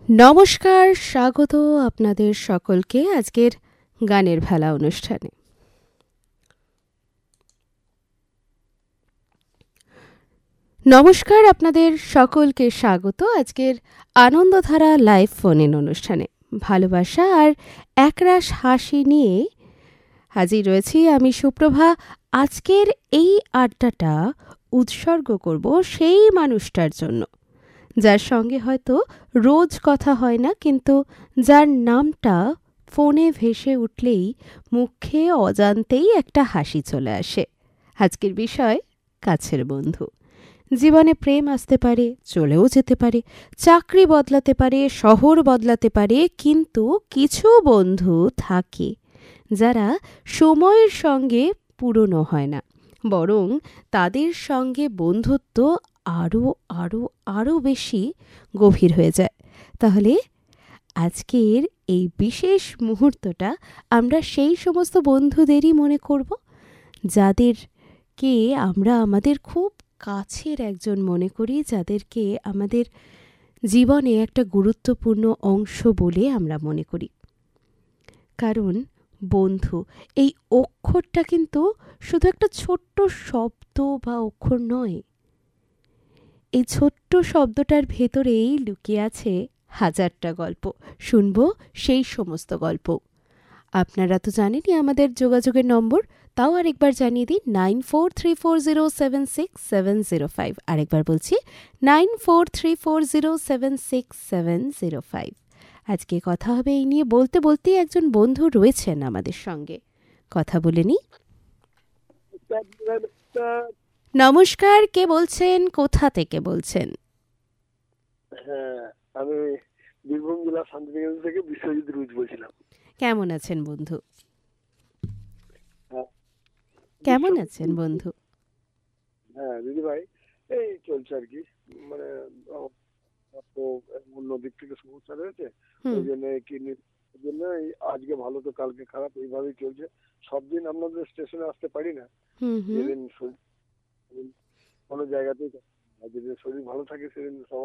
নমস্কার, স্বাগত আপনাদের সকলকে আজকের গানের ভেলা অনুষ্ঠানে। নমস্কার আপনাদের সকলকে স্বাগত আজকের আনন্দধারা লাইভ ফোন ইন অনুষ্ঠানে। ভালোবাসা আর একরাশ হাসি নিয়ে হাজির রয়েছি আমি সুপ্রভা। আজকের এই আড্ডাটা উৎসর্গ করব সেই মানুষটার জন্য যার সঙ্গে হয়তো রোজ কথা হয় না, কিন্তু যার নামটা ফোনে ভেসে উঠলেই মুখে অজান্তেই একটা হাসি চলে আসে। আজকের বিষয় কাছের বন্ধু। জীবনে প্রেম আসতে পারে, চলেও যেতে পারে, চাকরি বদলাতে পারে, শহর বদলাতে পারে, কিন্তু কিছু বন্ধু থাকে যারা সময়ের সঙ্গে পুরনো হয় না, বরং তাদের সঙ্গে বন্ধুত্ব আরও আরও আরও বেশি গভীর হয়ে যায়। তাহলে আজকের এই বিশেষ মুহূর্তটা আমরা সেই সমস্ত বন্ধুদেরই মনে করব যাদেরকে আমরা আমাদের খুব কাছের একজন মনে করি, যাদেরকে আমাদের জীবনে একটা গুরুত্বপূর্ণ অংশ বলে আমরা মনে করি। কারণ বন্ধু এই অক্ষরটা কিন্তু শুধু একটা ছোট্ট শব্দ বা অক্ষর নয়, এই ছোট্ট শব্দটার ভেতরেই লুকিয়ে আছে হাজারটা গল্প। শুনব সেই সমস্ত গল্প। আপনারা তো জানেনই আমাদের যোগাযোগের নম্বর, তাও আরেকবার জানিয়ে দিই 9434076705। আরেকবার বলছি 9434076705। আজকে কথা হবে এই নিয়ে। বলতে বলতেই একজন বন্ধু রয়েছেন আমাদের সঙ্গে, কথা বলে নি। নমস্কার, কে বলছেন, কোথা থেকে বলছেন? হ্যাঁ, আমি বীরভূম জেলা শান্তিনিকেতন থেকে বিশ্বজিৎ রুজ বলছিলাম। কেমন আছেন বন্ধু? হ্যাঁ, কেমন বিশ্বজিৎ আছেন রুজ। বন্ধু? হ্যাঁ দিদি ভাই, এই চলছে আর কি। মানে তো অন্য দিক থেকে সমস্যা রয়েছে, হুম ওই জন্য কিডনির জন্য এই আজকে ভালো তো কালকে খারাপ, এইভাবেই চলছে। সব দিন আপনাদের স্টেশনে আসতে পারি না। হুম হুম যেদিন কোনো জায়গাতেই, আর যেদিন শরীর ভালো থাকে সেদিন সবাই